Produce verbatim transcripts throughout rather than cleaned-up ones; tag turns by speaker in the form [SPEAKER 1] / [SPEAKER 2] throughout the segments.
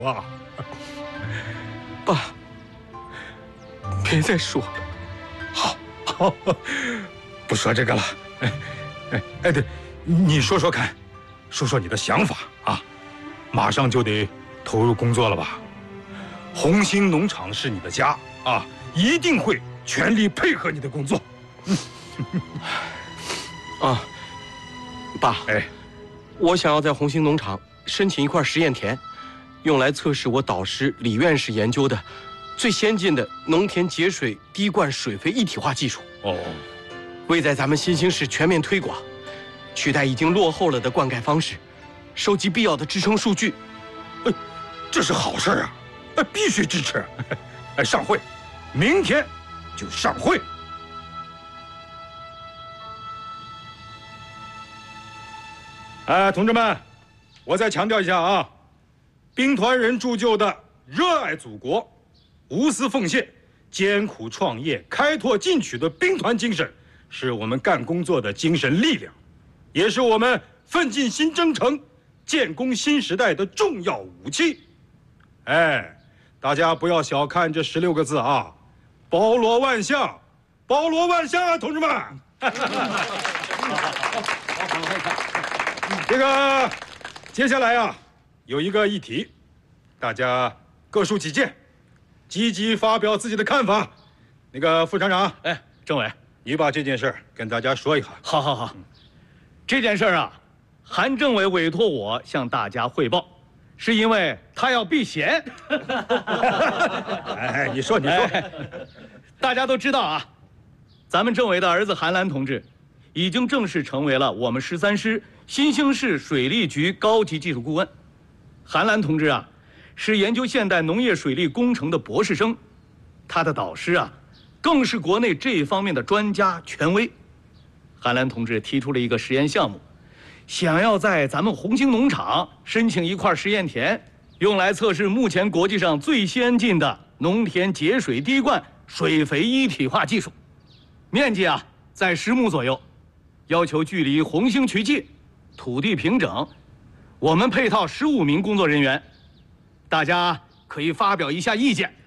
[SPEAKER 1] 哇，
[SPEAKER 2] 爸，别再说了。
[SPEAKER 1] 好，好，不说这个了。哎，哎，哎，对，你说说看，说说你的想法啊。马上就得投入工作了吧？红星农场是你的家啊，一定会全力配合你的工作。嗯，
[SPEAKER 2] 啊，爸，
[SPEAKER 1] 哎，
[SPEAKER 2] 我想要在红星农场申请一块实验田，用来测试我导师李院士研究的最先进的农田节水滴灌水肥一体化技术。
[SPEAKER 1] 哦，
[SPEAKER 2] 为在咱们新兴市全面推广，取代已经落后了的灌溉方式，收集必要的支撑数据。
[SPEAKER 1] 哎，这是好事啊！哎，必须支持。哎，上会，明天就上会。哎，同志们，我再强调一下啊，兵团人铸就的热爱祖国、无私奉献、艰苦创业、开拓进取的兵团精神，是我们干工作的精神力量，也是我们奋进新征程、建功新时代的重要武器。哎，大家不要小看这十六个字啊，包罗万象，包罗万象啊，同志们！这个接下来啊，有一个议题，大家各抒己见，积极发表自己的看法。那个副厂长，
[SPEAKER 3] 哎，政委，
[SPEAKER 1] 你把这件事跟大家说一下。
[SPEAKER 3] 好，好，好。这件事啊，韩政委委托我向大家汇报，是因为他要避嫌。
[SPEAKER 1] 哎，你说，你说。
[SPEAKER 3] 哎，大家都知道啊，咱们政委的儿子韩兰同志，已经正式成为了我们十三师新兴市水利局高级技术顾问。韩兰同志啊，是研究现代农业水利工程的博士生，他的导师啊，更是国内这一方面的专家权威。韩兰同志提出了一个实验项目，想要在咱们红星农场申请一块实验田，用来测试目前国际上最先进的农田节水滴灌水肥一体化技术，面积啊在十亩左右，要求距离红星渠近，土地平整，我们配套十五名工作人员，大家可以发表一下意见。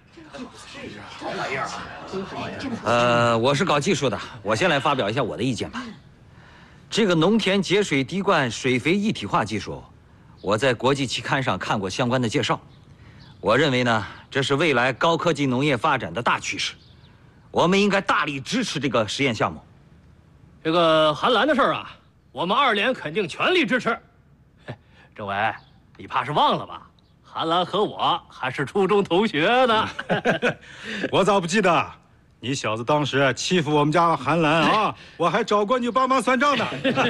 [SPEAKER 4] 呃，我是搞技术的，我先来发表一下我的意见吧。这个农田节水滴灌水肥一体化技术，我在国际期刊上看过相关的介绍。我认为呢，这是未来高科技农业发展的大趋势，我们应该大力支持这个实验项目。
[SPEAKER 5] 这个韩兰的事儿啊，我们二连肯定全力支持。政委，你怕是忘了吧？韩兰和我还是初中同学呢。
[SPEAKER 1] 我咋不记得？你小子当时欺负我们家韩兰啊，我还找过你帮忙算账呢。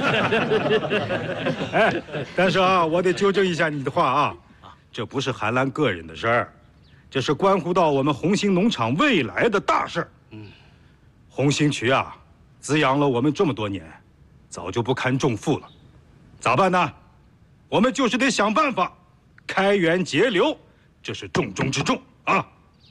[SPEAKER 1] 哎，但是啊，我得纠正一下你的话啊，这不是韩兰个人的事儿，这是关乎到我们红星农场未来的大事儿。嗯，红星渠啊，滋养了我们这么多年，早就不堪重负了，咋办呢？我们就是得想办法开源节流，这是重中之重啊。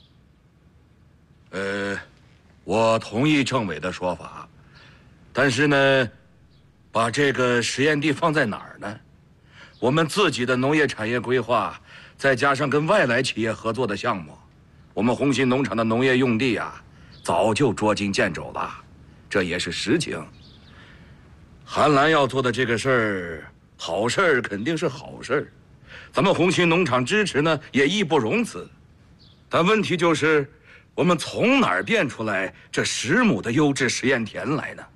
[SPEAKER 6] 呃，我同意政委的说法，但是呢，把这个实验地放在哪儿呢？我们自己的农业产业规划，再加上跟外来企业合作的项目，我们红星农场的农业用地啊，早就捉襟见肘了，这也是实情。韩兰要做的这个事儿，好事儿肯定是好事儿，咱们红星农场支持呢，也义不容辞。但问题就是，我们从哪儿变出来这十亩的优质实验田来呢？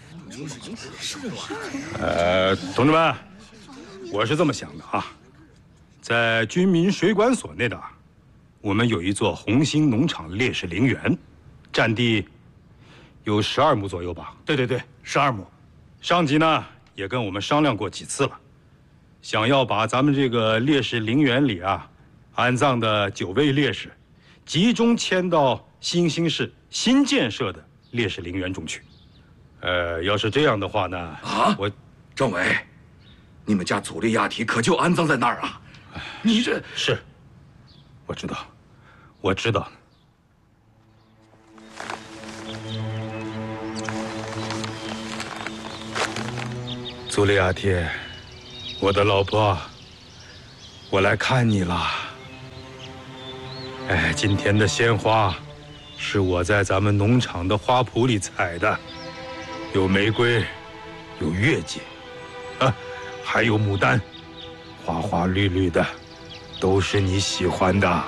[SPEAKER 1] 呃，同志们，我是这么想的啊，在军民水管所内的，我们有一座红星农场烈士陵园，占地有十二亩左右吧？
[SPEAKER 3] 对对对，十二亩。
[SPEAKER 1] 上级呢也跟我们商量过几次了，想要把咱们这个烈士陵园里啊安葬的九位烈士，集中迁到新兴市新建设的烈士陵园中去。呃，要是这样的话呢，
[SPEAKER 6] 啊，
[SPEAKER 1] 我，
[SPEAKER 6] 政委，你们家祖立亚体可就安葬在那儿啊？你这
[SPEAKER 1] 是，我知道，我知道。祖立亚体，我的老婆，我来看你了。 哎，今天的鲜花是我在咱们农场的花圃里采的，有玫瑰，有月季，啊，还有牡丹，花花绿绿的，都是你喜欢的。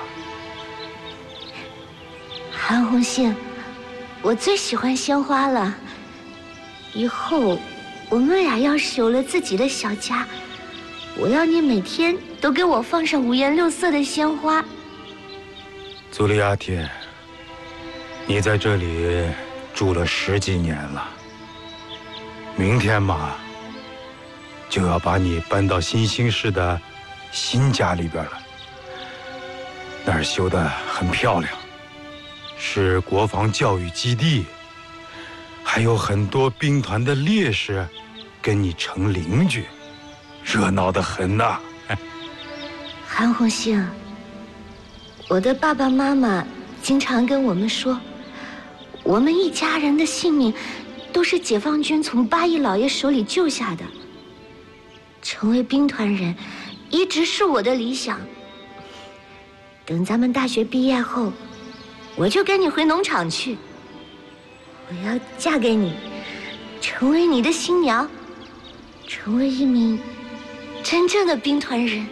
[SPEAKER 7] 韩红杏，我最喜欢鲜花了。以后我们俩要是有了自己的小家，我要你每天都给我放上五颜六色的鲜花。
[SPEAKER 1] 祖利亚铁，你在这里住了十几年了，明天嘛，就要把你搬到新兴市的新家里边了。那儿修得很漂亮，是国防教育基地，还有很多兵团的烈士跟你成邻居，热闹得很呐。
[SPEAKER 7] 韩红杏，我的爸爸妈妈经常跟我们说，我们一家人的性命都是解放军从八一老爷手里救下的。成为兵团人一直是我的理想。等咱们大学毕业后，我就跟你回农场去。我要嫁给你，成为你的新娘，成为一名真正的兵团人。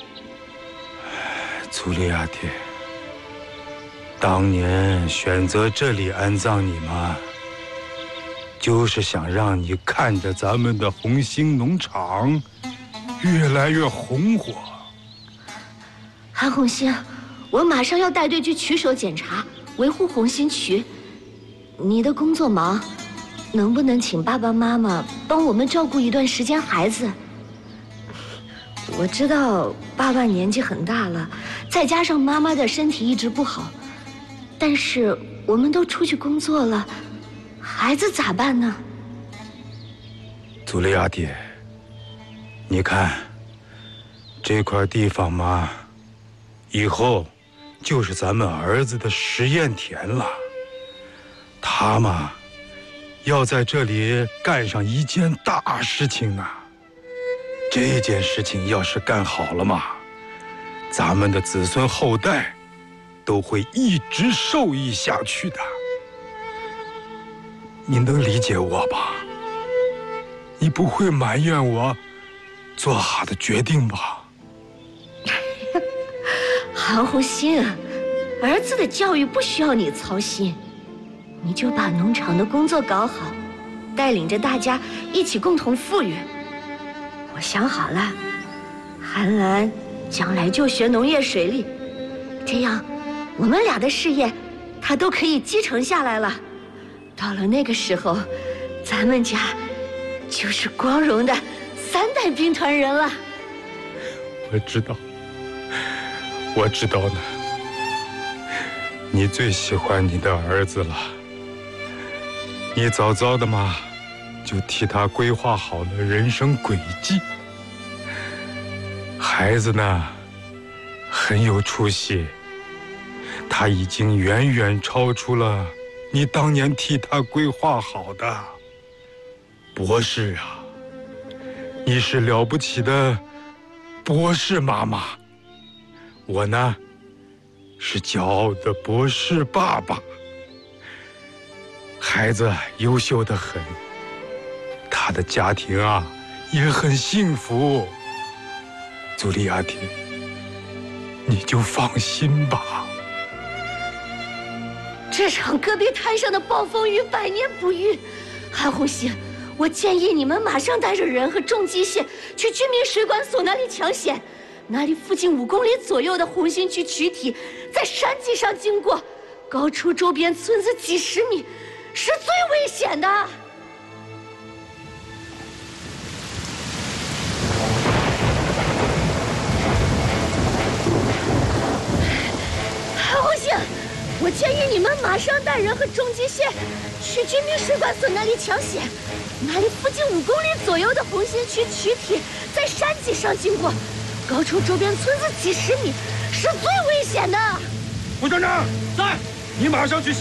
[SPEAKER 1] 祖利亚铁，当年选择这里安葬你嘛，就是想让你看着咱们的红星农场越来越红火。
[SPEAKER 7] 韩红星，我马上要带队去曲手检查，维护红星渠。你的工作忙，能不能请爸爸妈妈帮我们照顾一段时间孩子？我知道爸爸年纪很大了，再加上妈妈的身体一直不好，但是我们都出去工作了，孩子咋办呢？
[SPEAKER 1] 祖利亚爹，你看这块地方嘛，以后就是咱们儿子的实验田了。他嘛，要在这里干上一件大事情啊！这件事情要是干好了嘛，咱们的子孙后代都会一直受益下去的。你能理解我吧？你不会埋怨我做好的决定吧？
[SPEAKER 7] 韩红星，儿子的教育不需要你操心，你就把农场的工作搞好，带领着大家一起共同富裕。我想好了，韩兰将来就学农业水利，这样我们俩的事业他都可以继承下来了。到了那个时候，咱们家就是光荣的三代兵团人了。
[SPEAKER 1] 我知道，我知道呢。你最喜欢你的儿子了，你早早的嘛，就替他规划好了人生轨迹。孩子呢，很有出息，他已经远远超出了你当年替他规划好的。博士啊，你是了不起的博士妈妈，我呢，是骄傲的博士爸爸。孩子优秀得很，他的家庭啊也很幸福。祖利亚蒂，你就放心吧。
[SPEAKER 7] 这场戈壁滩上的暴风雨百年不遇，韩红星，我建议你们马上带着人和重机械去居民水管所那里抢险。那里附近五公里左右的红星区渠体在山脊上经过，高出周边村子几十米，是最危险的。韩红星，我建议你们马上带人和重机械去居民水管所那里抢险。那里附近五公里左右的红星区渠体在山脊上经过，高出周边村子几十米，是最危险的。
[SPEAKER 1] 副团长在，你马上去。